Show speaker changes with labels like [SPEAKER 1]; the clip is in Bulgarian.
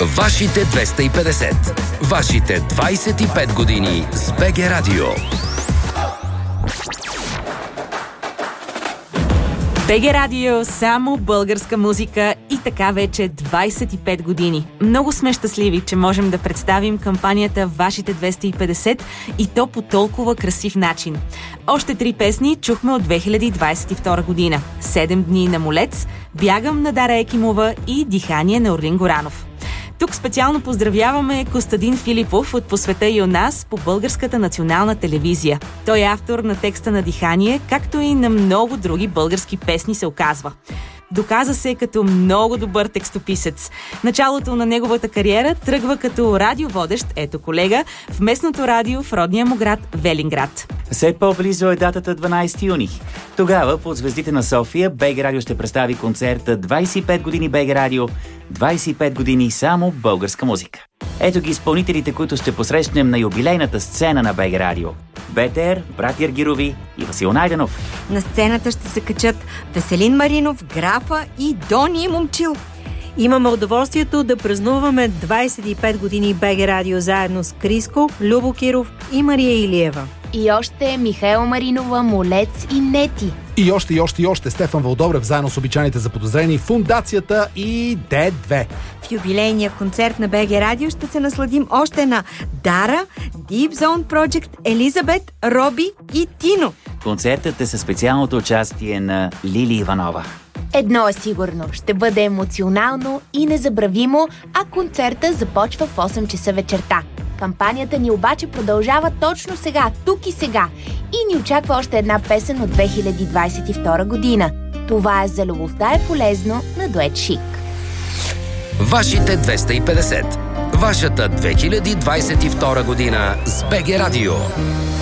[SPEAKER 1] Вашите 250. Вашите 25 години с БГ Радио.
[SPEAKER 2] БГ Радио, само българска музика и така вече 25 години. Много сме щастливи, че можем да представим кампанията Вашите 250 и то по толкова красив начин. Още 3 песни чухме от 2022 година. 7 дни на Молец, Бягам на Дара Екимова и Дихание на Орлин Горанов. Тук специално поздравяваме Костадин Филипов от По света и у нас по Българската национална телевизия. Той е автор на текста на Дихание, както и на много други български песни, се оказва. Доказа се като много добър текстописец. Началото на неговата кариера тръгва като радиоводещ, ето колега, в местното радио в родния му град Велинград.
[SPEAKER 3] Все по-близо е датата 12 юни. Тогава под звездите на София БГ Радио ще представи концерта 25 години БГ Радио, 25 години само българска музика. Ето ги изпълнителите, които ще посрещнем на юбилейната сцена на БГ Радио. БТР, Братя Аргирови и Васил Найденов.
[SPEAKER 4] На сцената ще се качат Веселин Маринов, Графа и Дони Момчил.
[SPEAKER 5] Имаме удоволствието да празнуваме 25 години БГ Радио заедно с Криско, Любо Киров и Мария Илиева.
[SPEAKER 6] И още Михаела Маринова, Молец и Нети.
[SPEAKER 7] И още Стефан Вълдобрев заедно с обичайните заподозрени Фундацията и Д2.
[SPEAKER 4] В юбилейния концерт на БГ Радио ще се насладим още на Дара, Deep Zone Project, Елизабет, Роби и Тино.
[SPEAKER 3] Концертът е със специалното участие на Лили Иванова.
[SPEAKER 6] Едно е сигурно, ще бъде емоционално и незабравимо, а концерта започва в 8 часа вечерта. Кампанията ни обаче продължава точно сега, тук и сега. И ни очаква още една песен от 2022 година. Това е За любовта е полезно на дует Шик.
[SPEAKER 1] Вашите 250. Вашата 2022 година с БГ Радио.